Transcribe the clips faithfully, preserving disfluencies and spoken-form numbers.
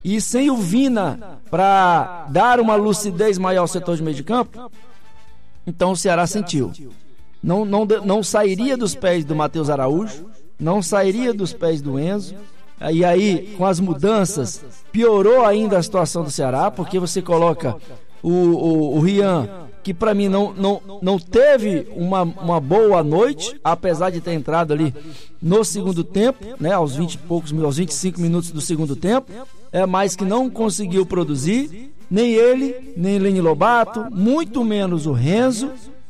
e sem o Vina para dar uma lucidez maior ao setor de meio de campo, então o Ceará sentiu. Não, não, não sairia dos pés do Matheus Araújo, não sairia dos pés do Enzo. E aí, com as mudanças, piorou ainda a situação do Ceará, porque você coloca o, o, o Rian, que para mim não, não, não teve uma, uma boa noite, apesar de ter entrado ali no segundo tempo, né, aos vinte e poucos, aos vinte e cinco minutos do segundo tempo, é, mas que não conseguiu produzir, nem ele, nem Leni Lobato, muito menos o Renzo,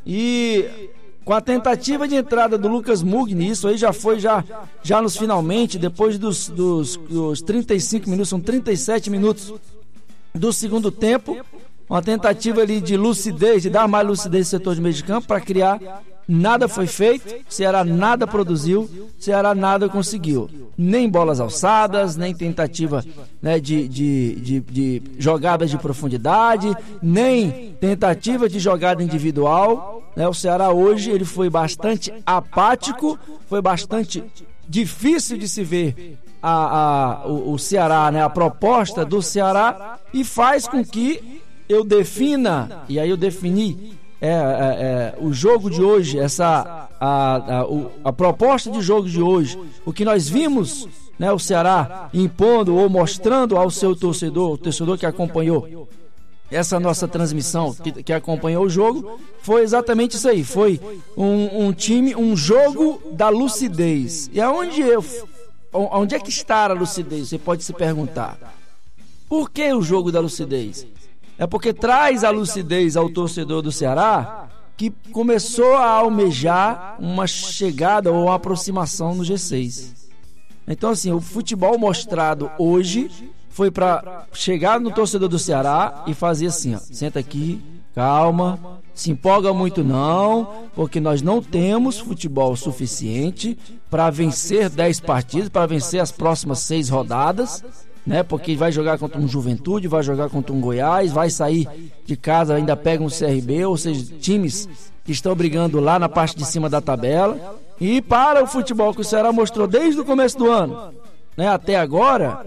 e com a tentativa de entrada do Lucas Mugni, isso aí já foi já, já nos finalmente, depois dos, dos, dos trinta e cinco minutos, são trinta e sete minutos do segundo tempo, uma tentativa ali de lucidez, de dar mais lucidez no setor de meio de campo para criar. Nada foi feito, o Ceará nada produziu, o Ceará nada conseguiu. Nem bolas alçadas, nem tentativa, né, de, de, de, de jogadas de profundidade, nem tentativa de jogada individual. Né? O Ceará hoje ele foi bastante apático, foi bastante difícil de se ver a, a, o, o Ceará, né, a proposta do Ceará, e faz com que eu defina, e aí eu defini é, é, é, o jogo de hoje, essa, a, a, o, a proposta de jogo de hoje, o que nós vimos, né, o Ceará impondo ou mostrando ao seu torcedor, o torcedor que acompanhou essa nossa transmissão, que, que acompanhou o jogo, foi exatamente isso aí, foi um, um time, um jogo da lucidez. E aonde eu, onde é que está a lucidez? Você pode se perguntar. Por que o jogo da lucidez? É porque traz a lucidez ao torcedor do Ceará, que começou a almejar uma chegada ou uma aproximação no G seis. Então, assim, o futebol mostrado hoje foi para chegar no torcedor do Ceará e fazer assim, ó, senta aqui, calma, se empolga muito não, porque nós não temos futebol suficiente para vencer dez partidas, para vencer as próximas seis rodadas, né? Porque vai jogar contra um Juventude, vai jogar contra um Goiás, vai sair de casa, ainda pega um C R B, ou seja, times que estão brigando lá na parte de cima da tabela. E para o futebol que o Ceará mostrou desde o começo do ano, né, até agora,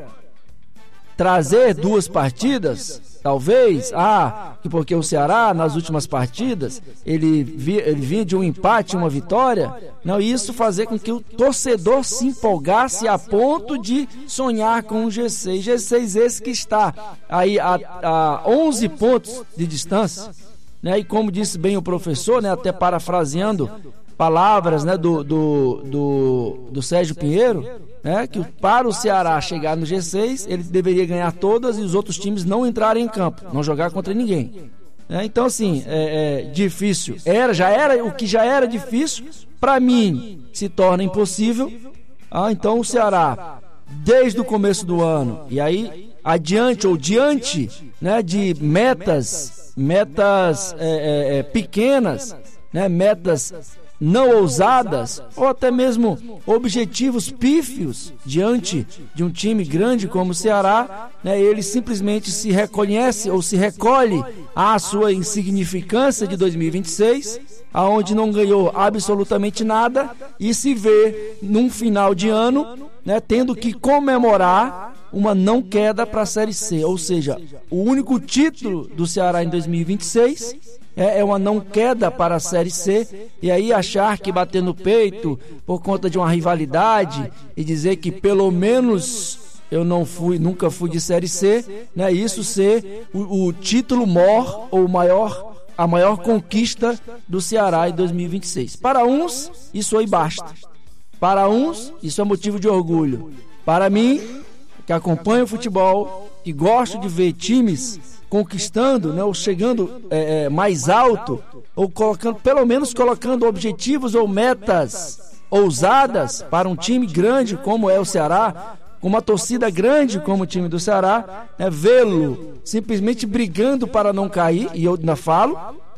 trazer duas partidas, talvez, ah, porque o Ceará nas últimas partidas ele, vi, ele vinha de um empate, uma vitória, não, isso fazer com que o torcedor se empolgasse a ponto de sonhar com o G seis, G seis esse que está aí a, a onze pontos de distância, né, e como disse bem o professor, né, até parafraseando palavras, né, do, do, do, do Sérgio Pinheiro, né, que para o Ceará chegar no G seis, ele deveria ganhar todas e os outros times não entrarem em campo, não jogar contra ninguém. É, então, assim, é, é difícil. Era, já era, o que já era difícil, para mim, se torna impossível. Ah, então o Ceará, desde o começo do ano, e aí adiante ou diante, né, de metas, metas é, é, é, pequenas, né, metas não ousadas, ou até mesmo objetivos pífios diante de um time grande como o Ceará, né, ele simplesmente se reconhece ou se recolhe à sua insignificância de dois mil e vinte e seis, aonde não ganhou absolutamente nada e se vê num final de ano, né, tendo que comemorar uma não queda para a Série C, ou seja, o único título do Ceará em dois mil e vinte e seis é uma não queda para a Série C, e aí achar que bater no peito por conta de uma rivalidade e dizer que pelo menos eu não fui, nunca fui de Série C, né, isso ser o, o título maior ou maior, a maior conquista do Ceará em dois mil e vinte e seis. Para uns, isso aí basta. Para uns, isso é motivo de orgulho. Para mim, que acompanho o futebol, que gosto de ver times conquistando, né, ou chegando é, mais alto, ou colocando, pelo menos colocando objetivos ou metas ousadas para um time grande como é o Ceará, com uma torcida grande como o time do Ceará, né, vê-lo simplesmente brigando para não cair, e eu ainda falo,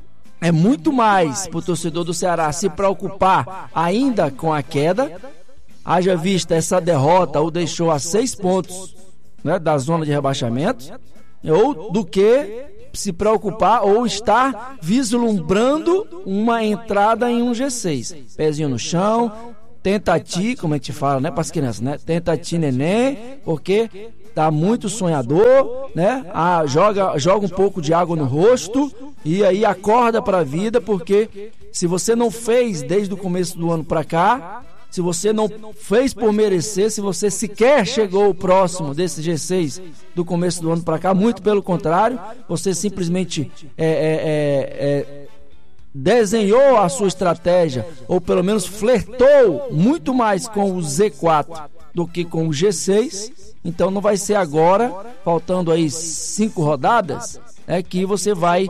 é muito mais para o torcedor do Ceará se preocupar ainda com a queda, haja vista essa derrota o deixou a seis pontos, né, da zona de rebaixamento, ou do que se preocupar ou estar vislumbrando uma entrada em um G seis. Pezinho no chão, tenta ti, como a gente fala, né, para as crianças, né? Tenta ti, neném, porque tá muito sonhador, né? Ah, joga, joga um pouco de água no rosto e aí acorda para a vida, porque se você não fez desde o começo do ano para cá, se você não fez por merecer, se você sequer chegou próximo desse G seis do começo do ano para cá, muito pelo contrário, você simplesmente é, é, é, é, desenhou a sua estratégia, ou pelo menos flertou muito mais com o Z quatro do que com o G seis. Então não vai ser agora, faltando aí cinco rodadas, é que você vai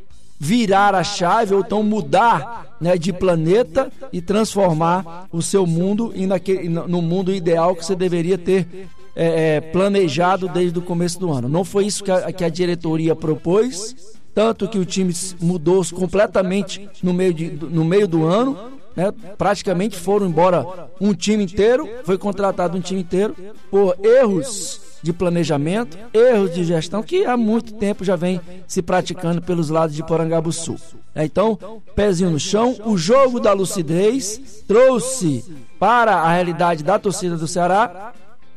virar a chave ou então mudar, né, de planeta e transformar o seu mundo em naquele, no mundo ideal que você deveria ter é, planejado desde o começo do ano. Não foi isso que a, que a diretoria propôs, tanto que o time mudou completamente no meio, de, no meio do ano, né? Praticamente foram embora um time inteiro, foi contratado um time inteiro por erros de planejamento, erros de gestão que há muito tempo já vem se praticando pelos lados de Porangabuçu. Então, pezinho no chão, o jogo da lucidez trouxe para a realidade da torcida do Ceará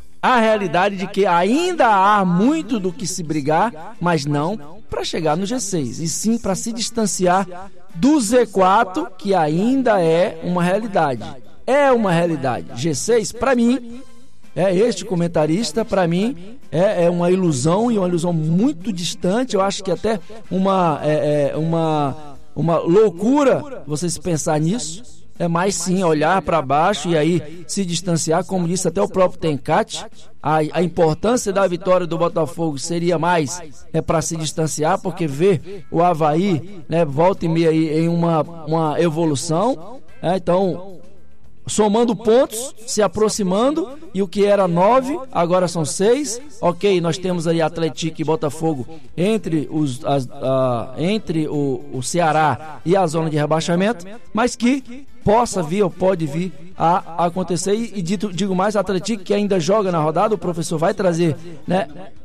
a realidade de que ainda há muito do que se brigar, mas não para chegar no G seis, e sim para se distanciar do Z quatro, que ainda é uma realidade. É uma realidade. G seis, para mim, é este comentarista, para mim, é, é uma ilusão, e uma ilusão muito distante. Eu acho que até uma, é, é, uma, uma loucura você se pensar nisso. É mais sim olhar para baixo e aí se distanciar, como disse até o próprio Tencati, a, a importância da vitória do Botafogo seria mais é para se distanciar, porque ver o Avaí, né, volta e meia aí em uma, uma evolução, é, então somando pontos, se aproximando, e o que era nove, agora são seis. Ok, nós temos aí Atlético e Botafogo entre, os, as, a, entre o, o Ceará e a zona de rebaixamento, mas que possa vir ou pode vir a, a acontecer. E, e dito, digo mais, Atlético que ainda joga na rodada, o professor vai trazer, né?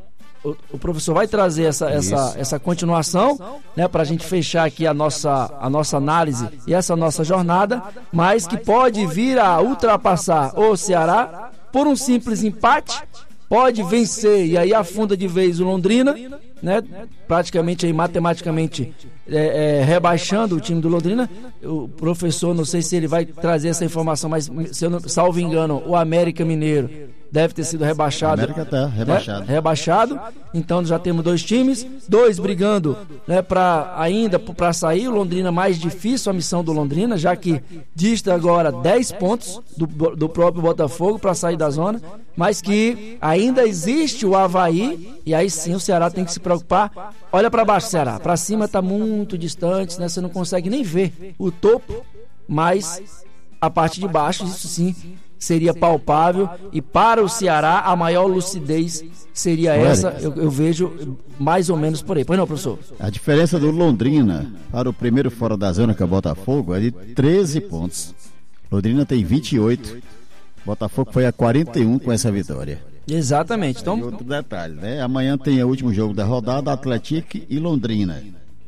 O, o professor vai trazer essa, essa, essa continuação, né, para a gente fechar aqui a nossa, a nossa análise e essa nossa jornada, mas que pode vir a ultrapassar o Ceará por um simples empate, pode vencer e aí afunda de vez o Londrina, né, praticamente aí matematicamente é, é, rebaixando o time do Londrina. O professor, não sei se ele vai trazer essa informação, mas se eu não, salvo engano, o América Mineiro deve ter sido rebaixado. A América tá rebaixado. Né? Rebaixado. Então já temos dois times, dois brigando, né, para ainda para sair. O Londrina mais difícil a missão do Londrina, já que dista agora dez pontos do, do próprio Botafogo para sair da zona, mas que ainda existe o Avaí, e aí sim o Ceará tem que se preocupar. Olha para baixo, Ceará, para cima está muito distante, né? Você não consegue nem ver o topo, mas a parte de baixo, isso sim seria palpável, e para o Ceará a maior lucidez seria essa, eu, eu vejo mais ou menos por aí. Pois não, professor? A diferença do Londrina para o primeiro fora da zona, que é o Botafogo, é de treze pontos. Londrina tem vinte e oito, Botafogo foi a quarenta e um com essa vitória. Exatamente. Então, e outro detalhe, né? Amanhã tem o último jogo da rodada, Atlético e Londrina.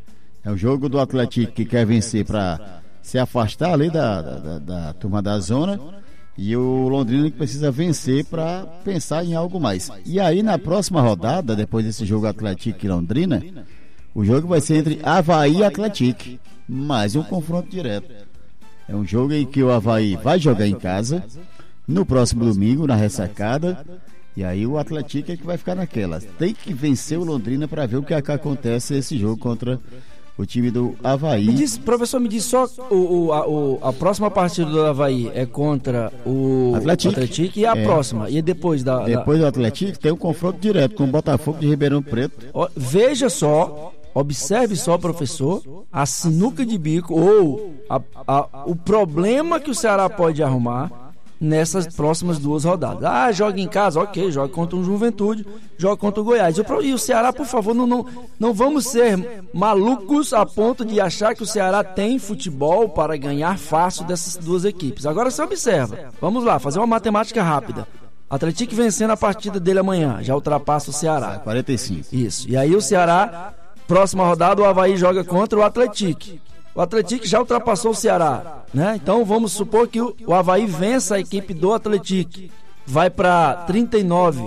É o jogo do Atlético que quer vencer para se afastar ali da, da, da, da turma da zona, e o Londrina que precisa vencer para pensar em algo mais. E aí na próxima rodada, depois desse jogo Atlético e Londrina, o jogo vai ser entre Avaí e Atlético, mais um confronto direto. É um jogo em que o Avaí vai jogar em casa no próximo domingo, na ressacada, e aí o Atlético é que vai ficar naquela. Tem que vencer o Londrina para ver o que, é que acontece nesse jogo contra o time do Avaí. Me diz, professor, me diz só o, o, a, o, a próxima partida do Avaí é contra o Atlético, Atlético e a é. próxima, e depois da... Depois da... do Atlético tem um confronto direto com o Botafogo de Ribeirão Preto. Ó, veja só, observe só, professor, a sinuca de bico ou a, a, o problema que o Ceará pode arrumar nessas próximas duas rodadas. Ah, joga em casa, ok, joga contra o Juventude, joga contra o Goiás. E o Ceará, por favor, não, não, não vamos ser malucos a ponto de achar que o Ceará tem futebol para ganhar fácil dessas duas equipes. Agora você observa, vamos lá, fazer uma matemática rápida. Atlético vencendo a partida dele amanhã, já ultrapassa o Ceará. quarenta e cinco. Isso, e aí o Ceará, próxima rodada, o Avaí joga contra o Atlético. O Atlético já ultrapassou o Ceará, né? Então vamos supor que o, o Avaí vença a equipe do Atlético. Vai para trinta e nove.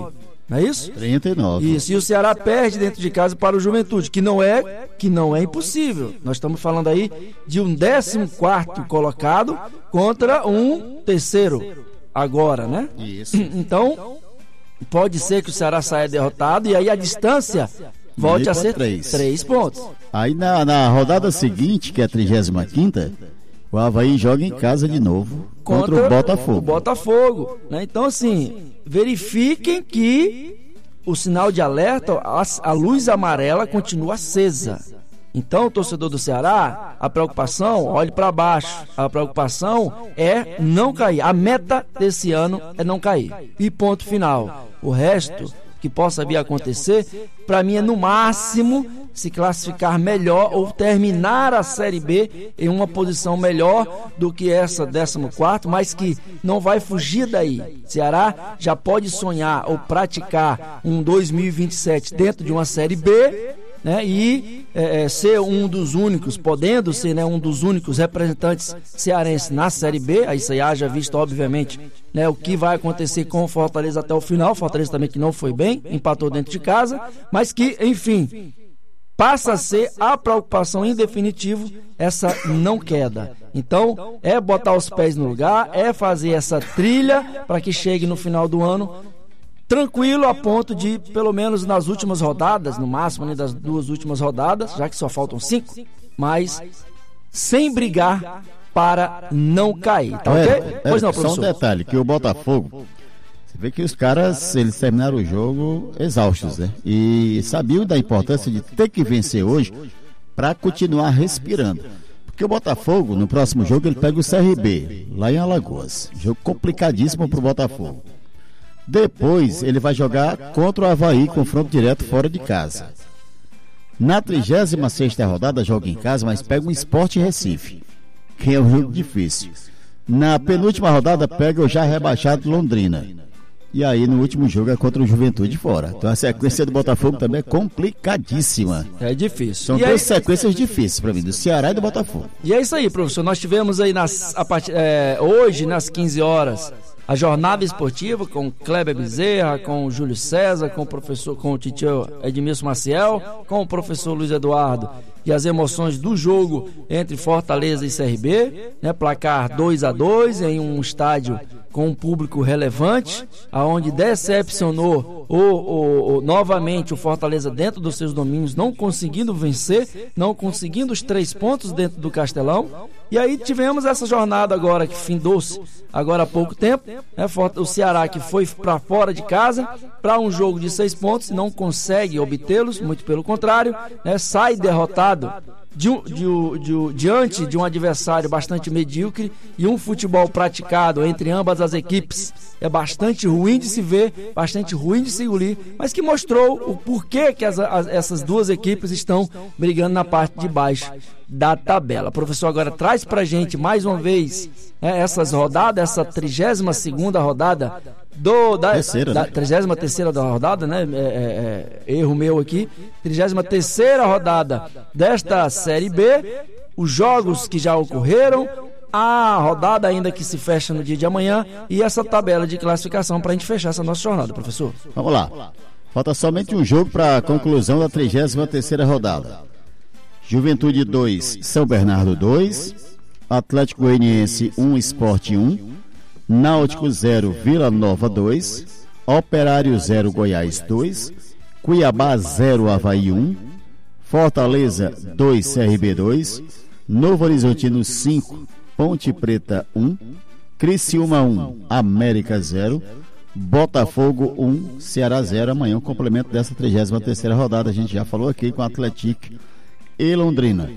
não é isso? trinta e nove. Isso, e o Ceará perde dentro de casa para o Juventude, que não é, que não é impossível. Nós estamos falando aí de um décimo quarto colocado contra um terceiro agora, né? Isso. Então, pode ser que o Ceará saia derrotado e aí a distância volte a ser três. três pontos. Aí na, na rodada seguinte, que é a trigésima quinta, o Avaí joga em casa de novo contra, contra o Botafogo. O Botafogo, né? Então, assim, verifiquem que o sinal de alerta, a, a luz amarela continua acesa. Então, o torcedor do Ceará, a preocupação, olhe para baixo. A preocupação é não cair. A meta desse ano é não cair. E ponto final. O resto que possa vir a acontecer, para mim é no máximo se classificar melhor ou terminar a Série B em uma posição melhor do que essa décimo quarto, mas que não vai fugir daí. Ceará já pode sonhar ou praticar um dois mil e vinte e sete dentro de uma Série B, né, e é, ser um dos únicos, podendo ser, né, um dos únicos representantes cearenses na Série B. Aí você haja visto, obviamente, né, o que vai acontecer com o Fortaleza até o final. O Fortaleza também que não foi bem, empatou dentro de casa, mas que, enfim, passa a ser a preocupação em definitivo essa não queda. Então, é botar os pés no lugar, é fazer essa trilha para que chegue no final do ano tranquilo, a ponto de, pelo menos nas últimas rodadas, no máximo, né, das duas últimas rodadas, já que só faltam cinco, mas sem brigar para não cair, tá ok? É, é, pois não, professor. Só um detalhe, que o Botafogo, você vê que os caras, eles terminaram o jogo exaustos, né? E sabiam da importância de ter que vencer hoje para continuar respirando. Porque o Botafogo, no próximo jogo, ele pega o C R B, lá em Alagoas. Jogo complicadíssimo pro Botafogo. Depois ele vai jogar contra o Avaí, confronto direto fora de casa. Na trigésima sexta rodada joga em casa, mas pega um Sport Recife, que é um jogo difícil. Na penúltima rodada pega o já rebaixado Londrina. E aí no último jogo é contra o Juventude fora. Então a sequência do Botafogo também é complicadíssima. É difícil. São e duas aí... sequências difíceis para mim, do Ceará e do Botafogo. E é isso aí, professor. Nós tivemos aí nas, a part... é, hoje, nas quinze horas, a jornada esportiva com Kleber Bezerra, com o Júlio César, com o professor, com o titio Edmilson Maciel, com o professor Luiz Eduardo, e as emoções do jogo entre Fortaleza e C R B, né, placar dois a dois em um estádio com um público relevante, aonde decepcionou o, o, o, novamente o Fortaleza dentro dos seus domínios, não conseguindo vencer, não conseguindo os três pontos dentro do Castelão. E aí tivemos essa jornada agora que findou-se agora há pouco tempo, né, o Ceará que foi para fora de casa para um jogo de seis pontos, não consegue obtê-los, muito pelo contrário, né, sai derrotado De, de, de, diante de um adversário bastante medíocre e um futebol praticado entre ambas as equipes é bastante ruim de se ver, bastante ruim de se engolir, mas que mostrou o porquê que as, as, essas duas equipes estão brigando na parte de baixo da tabela. O professor agora traz pra gente mais uma vez, né, essas rodadas, essa trigésima segunda rodada do, da, terceira, da né? trigésima terceira da rodada, né? É, é, é, erro meu aqui. trigésima terceira rodada desta Série B, os jogos que já ocorreram, a rodada ainda que se fecha no dia de amanhã e essa tabela de classificação para a gente fechar essa nossa jornada, professor. Vamos lá. Falta somente um jogo para a conclusão da trigésima terceira rodada. Juventude dois, São Bernardo dois, Atlético Goianiense um, Sport um, Náutico zero, Vila Nova dois, Operário zero, Goiás dois, Cuiabá zero, Avaí um, Fortaleza dois, C R B dois, Novo Horizontino cinco, Ponte Preta um, Criciúma um, América zero, Botafogo um, Ceará zero. Amanhã o complemento dessa trigésima terceira rodada, a gente já falou aqui com Atlético e Londrina.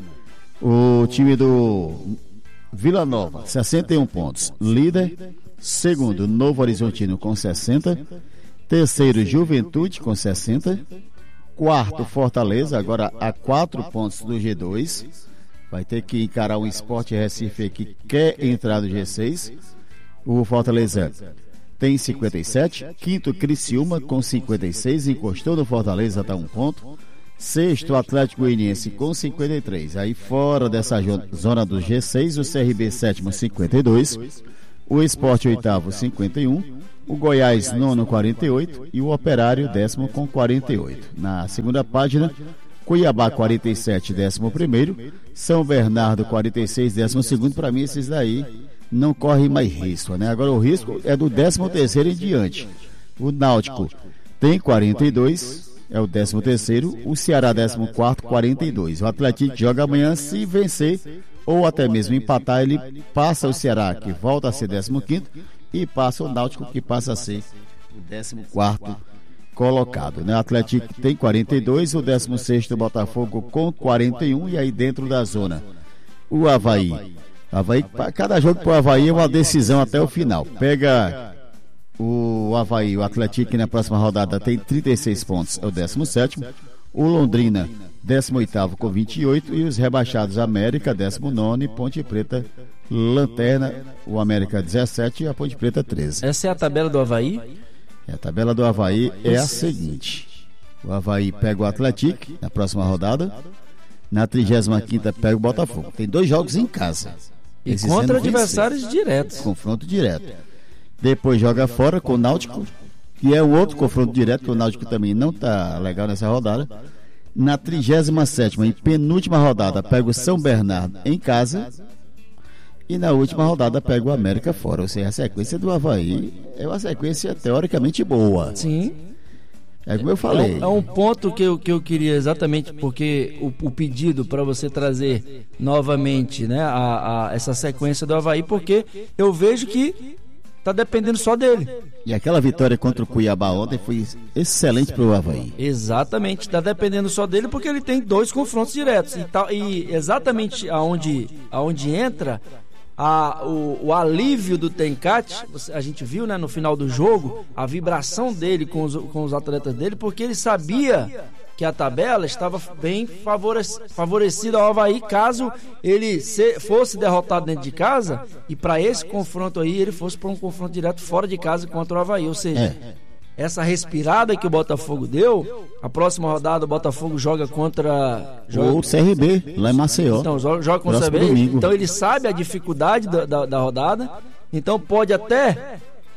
O time do Vila Nova, sessenta e um pontos, líder. Segundo, Novo Horizontino com sessenta. Terceiro, Juventude com sessenta. Quarto, Fortaleza, agora a quatro pontos do G dois. Vai ter que encarar o Sport Recife que quer entrar no G seis. O Fortaleza tem cinquenta e sete. Quinto, Criciúma com cinquenta e seis. Encostou no Fortaleza, está um ponto. Sexto, Atlético Goianiense com cinquenta e três. Aí fora dessa zona do G seis, o C R B sétimo, cinquenta e dois. O Sport oitavo, cinquenta e um. O Goiás, nono, quarenta e oito. E o Operário, décimo, com quarenta e oito. Na segunda página, Cuiabá, quarenta e sete, décimo primeiro. São Bernardo, quarenta e seis, décimo segundo. Para mim, esses daí não correm mais risco, né? Agora o risco é do décimo terceiro em diante. O Náutico tem quarenta e dois, é o décimo terceiro. O Ceará, décimo quarto, quarenta e dois. O Atlético joga amanhã, se vencer ou até mesmo empatar, ele passa o Ceará, que volta a ser décimo quinto, e passa o Náutico, que passa a ser o décimo quarto colocado, né? O Atlético tem quarenta e dois, o décimo sexto Botafogo com quarenta e um, e aí dentro da zona o Avaí. Avaí, cada jogo pro Avaí é uma decisão até o final. Pega o Avaí, o Atlético, que na próxima rodada tem trinta e seis pontos, é o décimo sétimo. O Londrina, décimo oitavo com vinte e oito, e os rebaixados América, décimo nono, e Ponte Preta, lanterna, o América dezessete e a Ponte Preta treze. Essa é a tabela do Avaí? A tabela do Avaí é a seguinte: o Avaí pega o Atlético na próxima rodada, na trigésima quinta pega o Botafogo. Tem dois jogos em casa. E contra adversários diretos. Confronto direto. Depois joga fora com o Náutico, que é um outro confronto direto, que o Náutico também não está legal nessa rodada. Na trigésima sétima e penúltima rodada pega o São Bernardo em casa. E na última rodada pega o América fora. Ou seja, a sequência do Avaí é uma sequência teoricamente boa. Sim. É como eu falei. É, é um ponto que eu, que eu queria exatamente, porque o, o pedido para você trazer novamente, né, a, a, essa sequência do Avaí, porque eu vejo que tá dependendo só dele. E aquela vitória contra o Cuiabá ontem foi excelente para o Avaí. Exatamente, está dependendo só dele, porque ele tem dois confrontos diretos. E, tal, e exatamente aonde, aonde entra a, o, o alívio do Tencate, a gente viu, né, no final do jogo, a vibração dele com os, com os atletas dele, porque ele sabia que a tabela estava bem favorecida ao Avaí caso ele se, fosse derrotado dentro de casa, e para esse confronto aí ele fosse para um confronto direto fora de casa contra o Avaí. Ou seja, é. essa respirada que o Botafogo deu, a próxima rodada o Botafogo joga contra joga... o C R B lá em Maceió. Então joga contra o C R B. Domingo. Então ele sabe a dificuldade da, da, da rodada, então pode até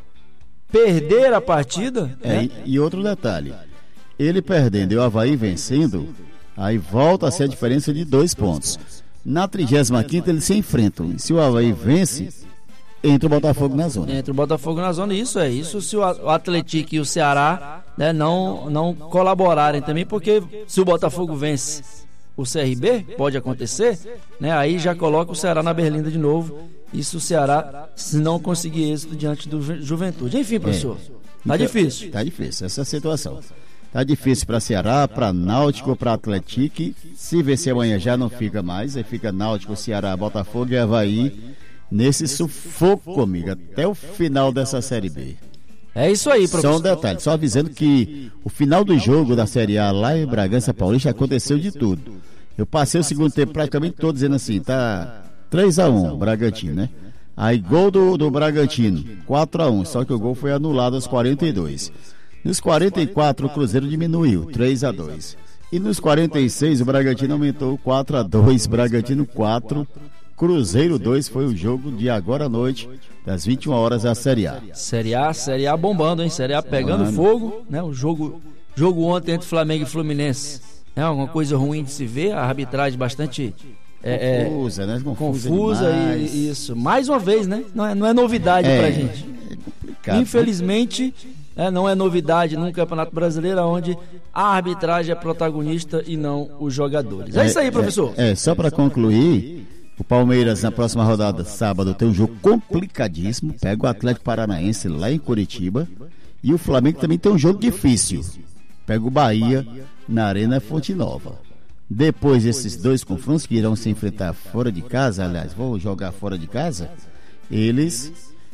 perder a partida, é, né? E outro detalhe, ele perdendo e o Avaí vencendo, aí volta a ser a diferença de dois pontos. Na trigésima quinta eles se enfrentam. Se o Avaí vence, entra o Botafogo na zona. Entra o Botafogo na zona, isso é isso. Se o Atlético e o Ceará, né, não, não colaborarem também, porque se o Botafogo vence o C R B, pode acontecer, né, aí já coloca o Ceará na berlinda de novo. E se o Ceará, se não conseguir êxito diante do Juventude. Enfim, professor, é, tá difícil. Tá difícil essa situação. Tá difícil para Ceará, para Náutico, para Atlético. Se vencer amanhã já não fica mais. Aí fica Náutico, Ceará, Botafogo e Avaí nesse sufoco comigo até o final dessa Série B. É isso aí, professor. Só um detalhe, só avisando que o final do jogo da Série A lá em Bragança Paulista aconteceu de tudo. Eu passei o segundo tempo praticamente todo dizendo assim, tá três a um Bragantino, né? Aí gol do, do Bragantino, quatro a um, só que o gol foi anulado aos quarenta e dois. Nos quarenta e quatro o Cruzeiro diminuiu, três a dois. E nos quarenta e seis o Bragantino aumentou quatro a dois, Bragantino quatro, Cruzeiro dois. Foi o jogo de agora à noite, das vinte e uma horas da Série A. Série A, Série A bombando, hein? Série A pegando Mano. fogo, né? O jogo, jogo ontem entre Flamengo e Fluminense, é né? Uma coisa ruim de se ver, a arbitragem bastante é, confusa, é, né? Confusa, confusa e isso. Mais uma vez, né? Não é, não é novidade é, pra gente. É complicado. Infelizmente, É, não é novidade num Campeonato Brasileiro onde a arbitragem é protagonista e não os jogadores. É, é isso aí, professor. É, é só para concluir, o Palmeiras na próxima rodada, sábado, tem um jogo complicadíssimo. Pega o Atlético Paranaense lá em Curitiba. E o Flamengo também tem um jogo difícil. Pega o Bahia na Arena Fonte Nova. Depois desses dois confrontos que irão se enfrentar fora de casa, aliás, vão jogar fora de casa, eles...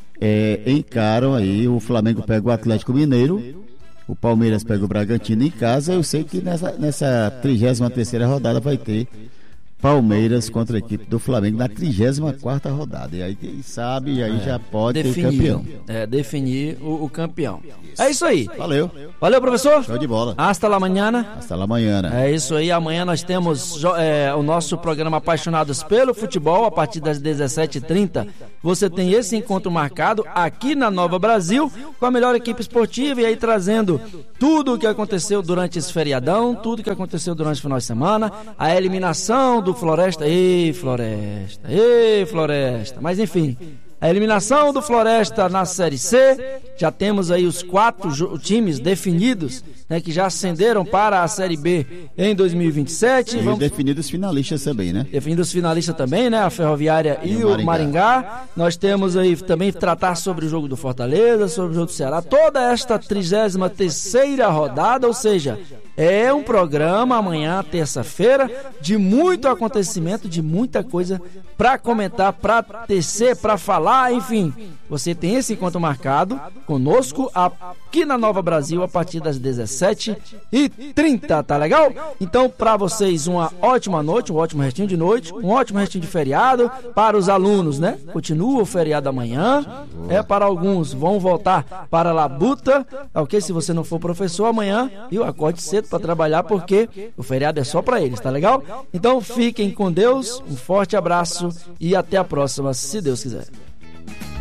É, encaram aí, o Flamengo pega o Atlético Mineiro, o Palmeiras pega o Bragantino em casa. Eu sei que nessa, nessa trigésima terceira rodada vai ter Palmeiras contra a equipe do Flamengo na trigésima quarta rodada. E aí, quem sabe, aí é, já pode definir, ter campeão. É, definir o, o campeão. Isso. É isso aí. Valeu. Valeu, professor. Show de bola. Hasta la manhã. Hasta la manhã. É isso aí. Amanhã nós temos é, o nosso programa Apaixonados pelo Futebol, a partir das dezessete e trinta. Você tem esse encontro marcado aqui na Nova Brasil, com a melhor equipe esportiva, e aí trazendo tudo o que aconteceu durante esse feriadão, tudo o que aconteceu durante o final de semana, a eliminação do Floresta. Ei, Floresta, ei, Floresta. Mas enfim, a eliminação do Floresta na Série C. Já temos aí os quatro times definidos, né, que já ascenderam para a Série B em dois mil e vinte e sete. E Vamos... definidos finalistas também, né? Definidos finalistas também, né? A Ferroviária e, e o Maringá. Maringá. Nós temos aí também tratar sobre o jogo do Fortaleza, sobre o jogo do Ceará. Toda esta trigésima terceira rodada, ou seja, é um programa amanhã, terça-feira, de muito acontecimento, de muita coisa para comentar, para tecer, para falar, enfim. Você tem esse encontro marcado conosco aqui na Nova Brasil a partir das dezessete e trinta, tá legal? Então, para vocês, uma ótima noite, um ótimo restinho de noite, um ótimo restinho de feriado. Para os alunos, né? Continua o feriado amanhã. É, para alguns vão voltar para a labuta, ok? Se você não for professor amanhã, eu acorde cedo para trabalhar, porque o feriado é só para eles, tá legal? Então, fiquem com Deus, um forte abraço e até a próxima, se Deus quiser.